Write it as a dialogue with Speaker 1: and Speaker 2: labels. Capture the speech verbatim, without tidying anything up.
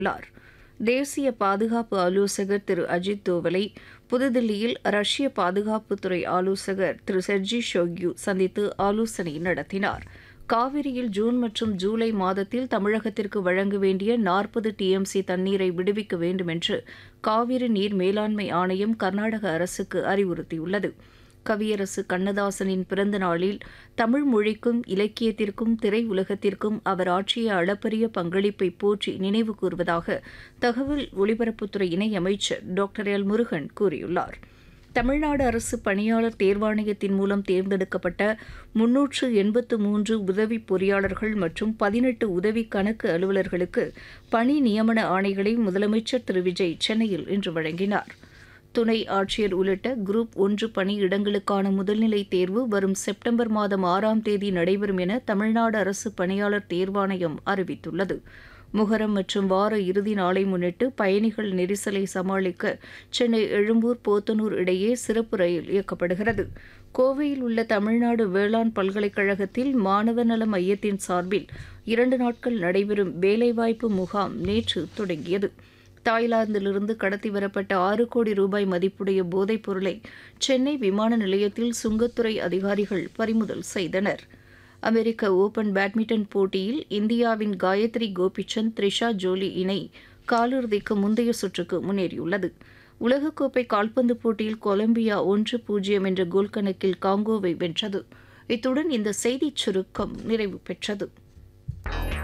Speaker 1: உள்ளார். தேசிய பாதுகாப்பு ஆலோசகர் திரு அஜித் தோவலை புதுதில்லியில் ரஷ்ய பாதுகாப்புத்துறை ஆலோசகர் திரு செர்ஜி ஷோய்கு சந்தித்து ஆலோசனை நடத்தினார். காவிரியில் ஜூன் மற்றும் ஜூலை மாதத்தில் தமிழகத்திற்கு வழங்க வேண்டிய நாற்பது டிஎம்சி தண்ணீரை விடுவிக்க வேண்டும் என்று காவிரி நீர் மேலாண்மை ஆணையம் கர்நாடக அரசுக்கு அறிவுறுத்தியுள்ளது. கவியரசு கண்ணதாசனின் பிறந்த நாளில் தமிழ் மொழிக்கும் இலக்கியத்திற்கும் திரையுலகத்திற்கும் அவர் ஆற்றிய அளப்பரிய பங்களிப்பை போற்றி நினைவு கூர்வதாக தகவல் ஒலிபரப்புத்துறை இணையமைச்சர் டாக்டர் எல் முருகன் கூறியுள்ளார். தமிழ்நாடு அரசு பணியாளர் தேர்வாணையத்தின் மூலம் தேர்ந்தெடுக்கப்பட்ட முன்னூற்று எண்பத்து மூன்று உதவி பொறியாளர்கள் மற்றும் பதினெட்டு உதவி கணக்கு அலுவலர்களுக்கு பணி நியமன ஆணைகளை முதலமைச்சர் திரு விஜய் சென்னையில் இன்று வழங்கினார். துணை ஆட்சியர் உள்ளிட்ட குரூப் ஒன்று பணியிடங்களுக்கான முதல்நிலை தேர்வு வரும் செப்டம்பர் மாதம் ஆறாம் தேதி நடைபெறும் என தமிழ்நாடு அரசு பணியாளர் தேர்வாணையம் அறிவித்துள்ளது. முகரம் மற்றும் வார இறுதி நாளை முன்னிட்டு பயணிகள் நெரிசலை சமாளிக்க சென்னை எழும்பூர் போத்தனூர் இடையே சிறப்பு ரயில் இயக்கப்படுகிறது. கோவையில் உள்ள தமிழ்நாடு வேளாண் பல்கலைக்கழகத்தில் மாணவ நல மையத்தின் சார்பில் இரண்டு நாட்கள் நடைபெறும் வேலைவாய்ப்பு முகாம் நேற்று தொடங்கியது. தாய்லாந்திலிருந்து கடத்தி வரப்பட்ட ஆறு கோடி ரூபாய் மதிப்புடைய போதைப் பொருளை சென்னை விமான நிலையத்தில் சுங்கத்துறை அதிகாரிகள் பறிமுதல் செய்தனர். அமெரிக்க ஓபன் பேட்மிண்டன் போட்டியில் இந்தியாவின் காயத்ரி கோபிசந்த் த்ரிஷா ஜோலி இணை காலிறுதிக்கு முந்தைய சுற்றுக்கு முன்னேறியுள்ளது. உலகக்கோப்பை கால்பந்து போட்டியில் கொலம்பியா ஒன்று பூஜ்ஜியம் என்ற கோல் கணக்கில் காங்கோவை வென்றது. இத்துடன் இந்த செய்திச் சுருக்கம் நிறைவு பெற்றது.